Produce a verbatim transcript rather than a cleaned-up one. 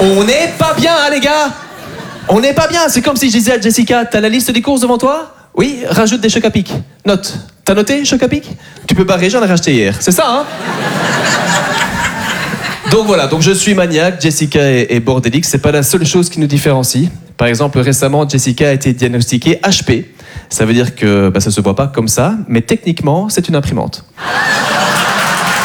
On n'est pas bien, hein, les gars. On n'est pas bien. C'est comme si je disais à Jessica, t'as la liste des courses devant toi? Oui, rajoute des chocs à pic. Note. T'as noté, choc à pic? Tu peux barrer, j'en ai racheté hier. C'est ça, hein? Donc voilà, donc je suis maniaque, Jessica est, est bordélique, c'est pas la seule chose qui nous différencie. Par exemple, récemment, Jessica a été diagnostiquée H P. Ça veut dire que bah, ça se voit pas comme ça, mais techniquement, c'est une imprimante.